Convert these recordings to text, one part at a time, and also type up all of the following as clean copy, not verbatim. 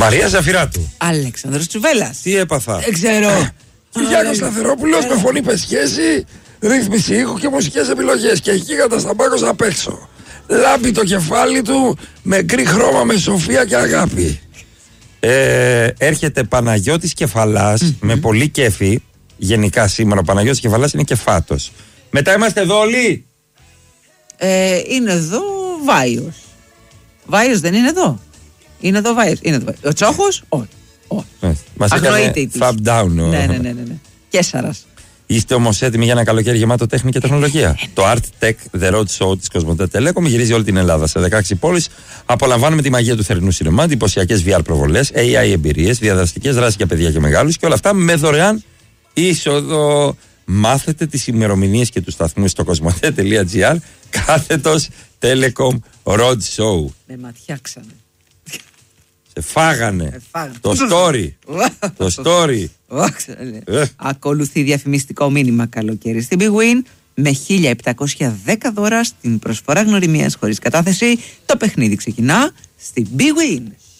Μαρία Ζαφυράτου. Αλέξανδρος Τσουβέλλας. Τι έπαθα. Δεν ξέρω. Κυριάκος Σταθερόπουλος με φωνή πεσχέση, ρύθμιση ήχου και μουσικές επιλογές. Και γίγαντα στα μπάκος απ' έξω. Λάμπει το κεφάλι του με γκρι χρώμα, με σοφία και αγάπη. Έρχεται Παναγιώτης Κεφαλάς με πολύ κέφι. Γενικά σήμερα ο Παναγιώτης Κεφαλάς είναι κεφάτος. Μετά είμαστε εδώ όλοι. Είναι εδώ Βάιος. Βάιος δεν είναι εδώ. Είναι εδώ Βάιος. Ο Τσόχος, όχι. Μας έκανε fab down. Ναι. Κέσσαρας. Είστε όμως έτοιμοι για ένα καλοκαίρι γεμάτο τέχνη και τεχνολογία. Το Art Tech The Road Show της Κοσμοτέ Telecom γυρίζει όλη την Ελλάδα σε 16 πόλεις. Απολαμβάνουμε τη μαγεία του θερινού σινεμά, εντυπωσιακές VR προβολές, AI εμπειρίες, διαδραστικές δράσεις για παιδιά και μεγάλους και όλα αυτά με δωρεάν είσοδο. Μάθετε τις ημερομηνίες και τους σταθμούς στο κοσμοτέ.gr / Telecom Road Show. Με ματιάξανε. Σε φάγανε. Το story. Το story. Ακολουθεί διαφημιστικό μήνυμα καλοκαίρι στην Big Win με 1.710 δώρα στην προσφορά γνωριμίας χωρίς κατάθεση. Το παιχνίδι ξεκινά στην Big Win.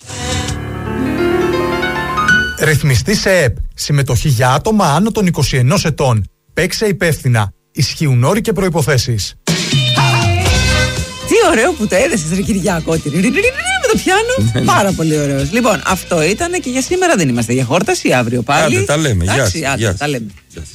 Ρυθμιστή σε ΕΠ. Συμμετοχή για άτομα άνω των 21 ετών. Παίξε υπεύθυνα. Ισχύουν όροι και προϋποθέσεις. Τι ωραίο που το έδεσες ρε Κυριάκο. Με το πιάνο. Πάρα πολύ ωραίος. Λοιπόν, αυτό ήταν και για σήμερα. Δεν είμαστε για χόρταση. Αύριο πάλι. Άντε, τα λέμε. Γεια σας. Τα λέμε.